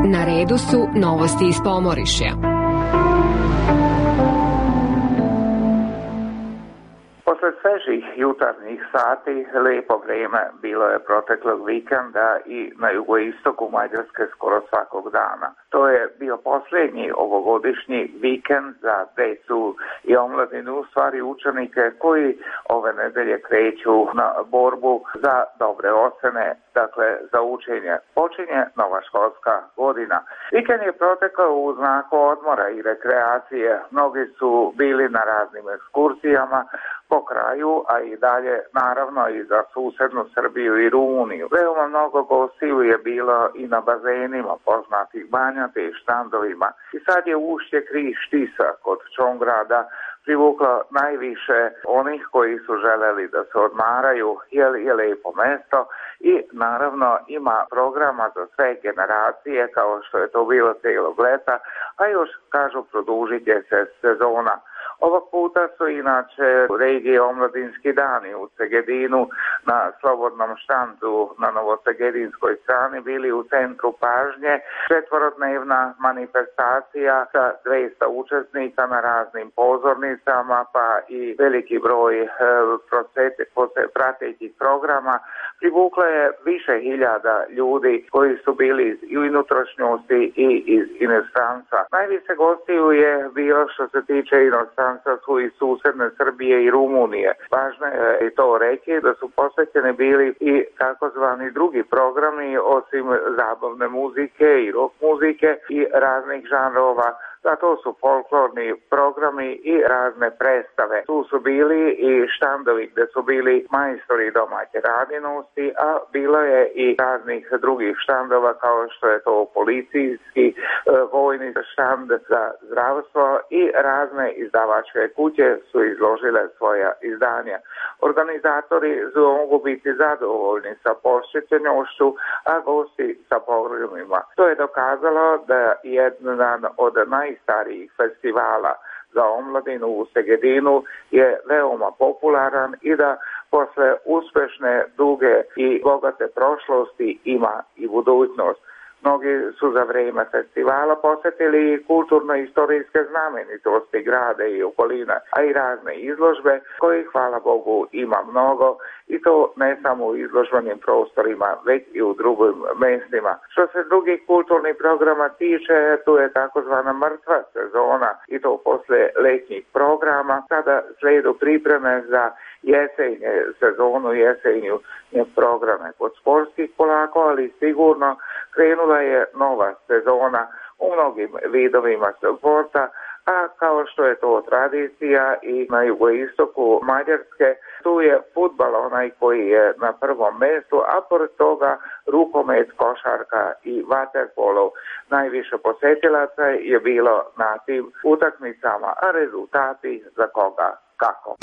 Na redu su novosti iz Pomorišja. Posle svežih jutarnjih sati lijepo vrijeme bilo je proteklog vikenda i na jugoistoku Mađarske skoro svakog dana. To je bio posljednji ovogodišnji vikend za djecu i omladinu, u stvari učenike koji ove nedelje kreću na borbu za dobre ocjene, dakle za učenje. Počinje nova školska godina. Vikend je protekao u znaku odmora i rekreacije. Mnogi su bili na raznim ekskursijama po kraju, a i dalje naravno i za susjednu Srbiju i Rumuniju. Veoma mnogo gostiju je bilo i na bazenima poznatih banja te štandovima. I sad je ušće Križ Tisa kod Čongrada privuklo najviše onih koji su želeli da se odmaraju, jer je lijepo mesto i naravno ima programa za sve generacije kao što je to bilo cijelog leta, a još kažu produžit će se sezona. Ovog puta su inače regije omladinski dani u Segedinu na slobodnom štandu na novosegedinskoj strani bili u centru pažnje. 4-dnevna manifestacija sa 200 učesnika na raznim pozornicama, pa i veliki broj pratećih programa. Privukla je više hiljada ljudi koji su bili iz unutrašnjosti i iz inostranstva. Najviše gostiju je bilo što se tiče inostranstva su i susjedne Srbije i Rumunije. Važno je i to reći da su posvećeni bili i takozvani drugi programi osim zabavne muzike i rock muzike i raznih žanrova. Da, to su folklorni programi i razne predstave. Tu su bili i štandovi gdje su bili majstori domaće radinosti, a bilo je i raznih drugih štandova kao što je to policijski, vojni štand za zdravstvo i razne izdavačke kuće su izložile svoja izdanja. Organizatori mogu biti zadovoljni sa posjećenošću, a gosti sa programima. To je dokazalo da jedan od najstarijih festivala za omladinu u Segedinu je veoma popularan i da posle uspješne, duge i bogate prošlosti ima i budućnost. Mnogi su za vrijeme festivala posjetili kulturno-istorijske znamenitosti grada i okolina, a i razne izložbe kojih, hvala Bogu, ima mnogo i to ne samo u izložbenim prostorima, već i u drugim mjestima. Što se drugih kulturnih programa tiče, tu je takozvana mrtva sezona i to posle letnjih programa. Sada slijedu pripreme za jesenje sezonu, jesenju programe kod sportskih polako, ali sigurno krenula je nova sezona u mnogim vidovima sporta, a kao što je to tradicija i na jugoistoku Mađarske, tu je fudbal onaj koji je na prvom mjestu, a pored toga rukomet, košarka i vaterpolo. Najviše posjetilaca je bilo na tim utakmicama, a rezultati za koga kako.